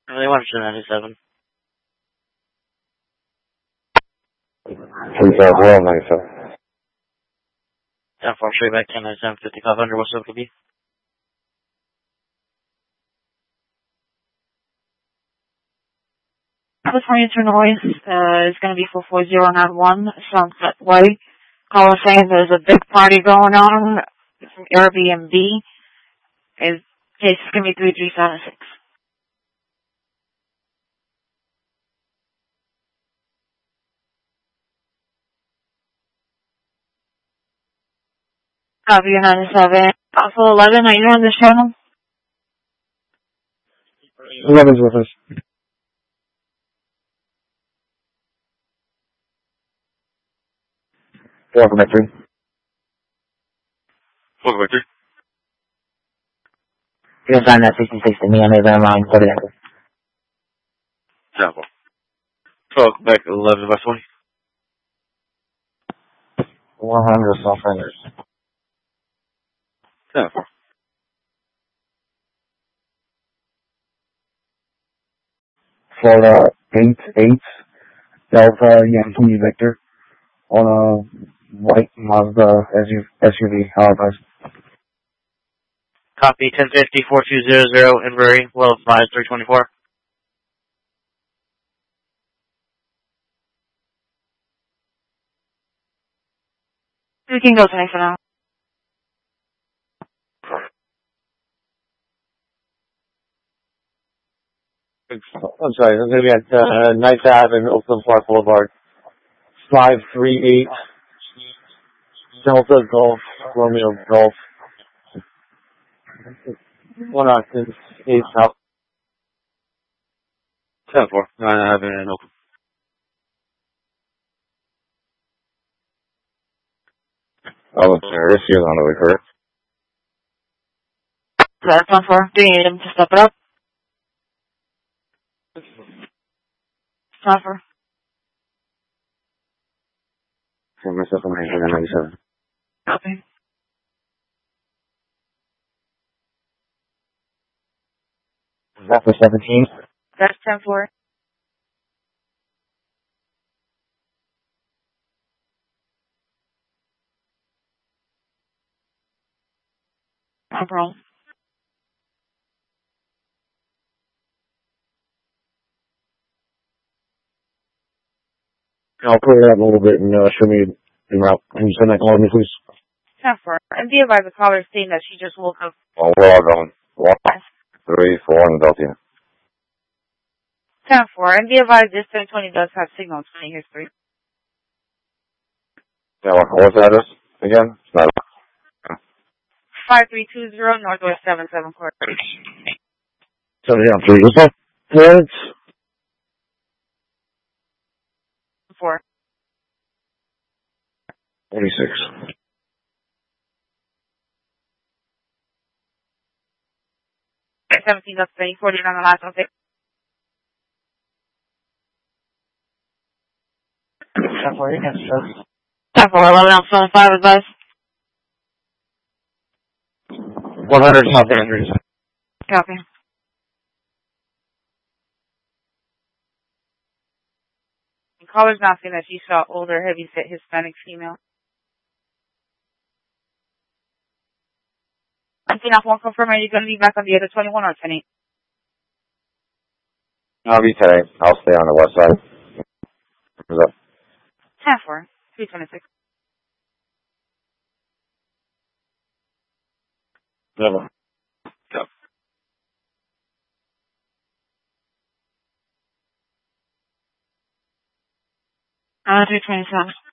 Really 197. 35197. 10-4, straight back 1097, 5500, what's up, could be? California to noise is going to be 44091 Sunset Way. Caller saying there's a big party going on from Airbnb. Case is going to be 3376. Copy 97. Also 11, are you on this channel? 11's with us. Welcome back, 3. Welcome back, 3. You'll find that 66 to me, I made that line, put it in. 10-4. Welcome back 11 by 20. 100 self-renders. 10-4. Florida 88 Delta Yankee Victor on a white Mazda SUV. How about that? Copy 1050, 4200, Invery, well advised 324. We can go tonight for now. I'm sorry, I'm going to be at Ninth Ave in Oakland Park Boulevard. 538 Delta Golf Romeo Golf. 1 Austin, 8 South. 10-4, 9 have in Oakland. Oh, sir, this year's on the way, correct? That's 1-4. Do you need him to step it up? 1-4. For myself, I'm 97. Copy. Is that for 17? That's 10-4. No problem. I'll clear it up a little bit and show me the route. Can you send that call to me, please? 10-4. And be advised the caller is saying that she just woke up. Oh, we're all going. 1, 3, 4 on the Delta. 10-4. And be advised this 1020 does have signal 20 history. Yeah, what's the address again? It's not. 5320 Northwest 77 Court. 73. What's that? What? 4. 46. Okay, 17 up 20, 40 on the last one. 10-4, you can stroke. 10-4, 11 on 5 advice. 100 South Andrews. Copy. The caller's not saying that she saw older, heavy-set Hispanic female. I think I won't confirm, are you going to be back on the other 21 or 10-8? I'll be today. I'll stay on the west side. What's up? 10-4, 326. Never. Go. 327.